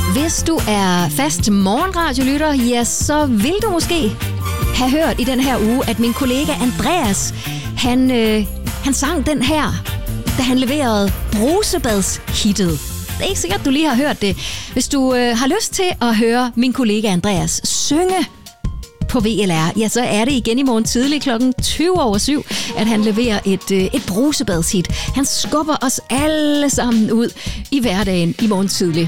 Hvis du er fast morgenradiolytter, ja, så vil du måske have hørt i den her uge, at min kollega Andreas, han sang den her, da han leverede brusebadshittet. Det er ikke sikkert, du lige har hørt det. Hvis du har lyst til at høre min kollega Andreas synge på VLR, ja, så er det igen i morgen tidlig klokken 7:20, at han leverer et brusebadshit. Han skubber os alle sammen ud i hverdagen i morgen tidlig.